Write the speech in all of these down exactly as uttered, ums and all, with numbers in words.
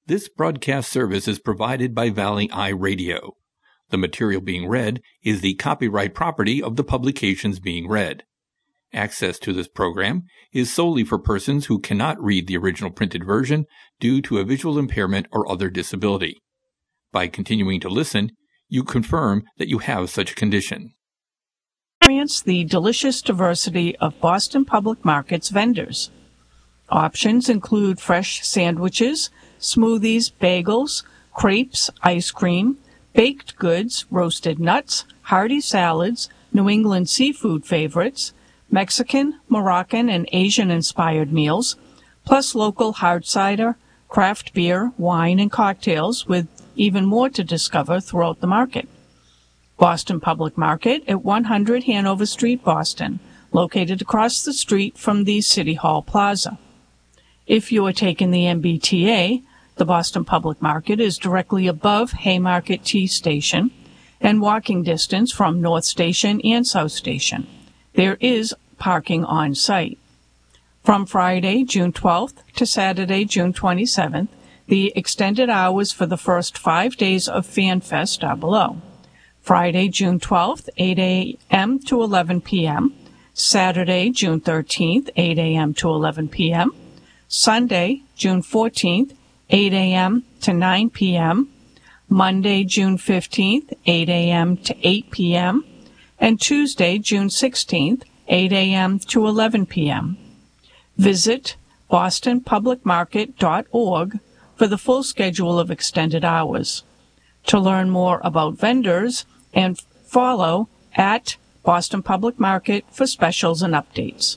This broadcast service is provided by Valley Eye Radio. The material being read is the copyright property of the publications being read. Access to this program is solely for persons who cannot read the original printed version due to a visual impairment or other disability. By continuing to listen, you confirm that you have such a condition. Experience the delicious diversity of Boston Public Market's vendors. Options include fresh sandwiches, smoothies, bagels, crepes, ice cream, baked goods, roasted nuts, hearty salads, New England seafood favorites, Mexican, Moroccan, and Asian-inspired meals, plus local hard cider, craft beer, wine, and cocktails, with even more to discover throughout the market. Boston Public Market at one hundred Hanover Street, Boston, located across the street from the City Hall Plaza. If you are taking the M B T A, the Boston Public Market is directly above Haymarket T Station and walking distance from North Station and South Station. There is parking on site. From Friday, June twelfth to Saturday, June twenty-seventh, the extended hours for the first five days of FanFest are below. Friday, June twelfth, eight a.m. to eleven p.m. Saturday, June thirteenth, eight a.m. to eleven p.m. Sunday, June fourteenth, eight a.m. to nine p.m., Monday, June fifteenth, eight a.m. to eight p.m., and Tuesday, June sixteenth, eight a.m. to eleven p.m. Visit boston public market dot org for the full schedule of extended hours. To learn more about vendors, and follow at Boston Public Market for specials and updates.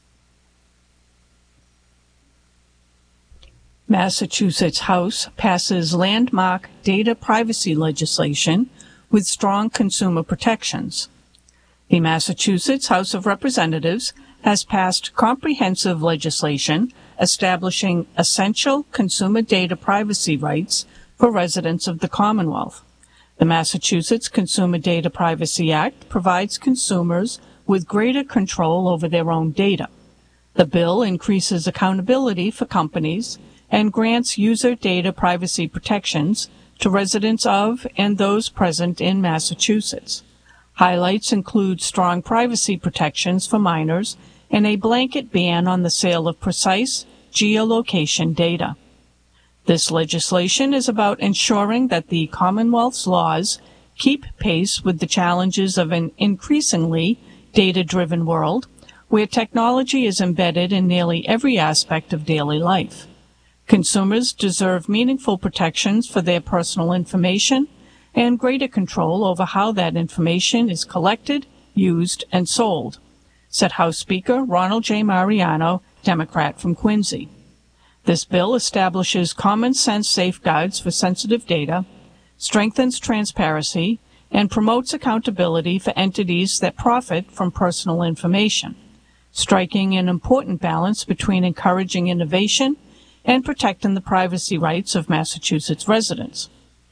Massachusetts House passes landmark data privacy legislation with strong consumer protections. The Massachusetts House of Representatives has passed comprehensive legislation establishing essential consumer data privacy rights for residents of the Commonwealth. The Massachusetts Consumer Data Privacy Act provides consumers with greater control over their own data. The bill increases accountability for companies and grants user data privacy protections to residents of and those present in Massachusetts. Highlights include strong privacy protections for minors and a blanket ban on the sale of precise geolocation data. This legislation is about ensuring that the Commonwealth's laws keep pace with the challenges of an increasingly data-driven world, where technology is embedded in nearly every aspect of daily life. Consumers deserve meaningful protections for their personal information and greater control over how that information is collected, used, and sold, said House Speaker Ronald J. Mariano, Democrat from Quincy. This bill establishes common sense safeguards for sensitive data, strengthens transparency, and promotes accountability for entities that profit from personal information, striking an important balance between encouraging innovation and protecting the privacy rights of Massachusetts residents.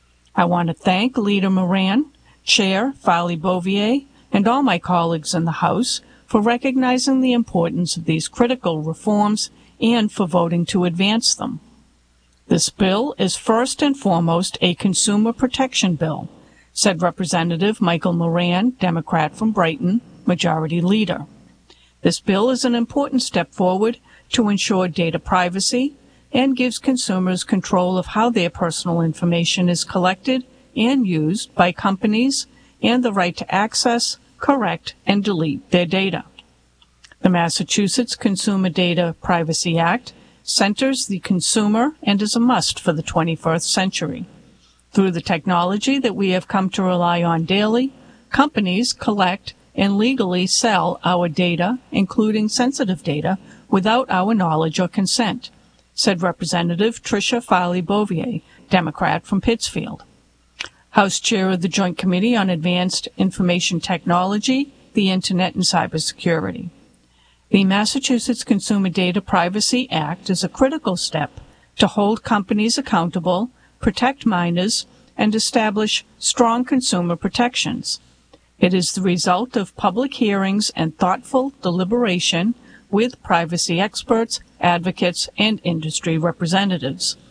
I want to thank Leader Moran, Chair Farley Bovier, and all my colleagues in the House for recognizing the importance of these critical reforms and for voting to advance them. This bill is first and foremost a consumer protection bill, said Representative Michael Moran, Democrat from Brighton, Majority Leader. This bill is an important step forward to ensure data privacy and gives consumers control of how their personal information is collected and used by companies and the right to access, correct, and delete their data. The Massachusetts Consumer Data Privacy Act centers the consumer and is a must for the twenty-first century. Through the technology that we have come to rely on daily, companies collect and legally sell our data, including sensitive data, without our knowledge or consent, said Representative Tricia Farley Bovier, Democrat from Pittsfield. House Chair of the Joint Committee on Advanced Information Technology, the Internet, and Cybersecurity. The Massachusetts Consumer Data Privacy Act is a critical step to hold companies accountable, protect minors, and establish strong consumer protections. It is the result of public hearings and thoughtful deliberation with privacy experts, advocates, and industry representatives.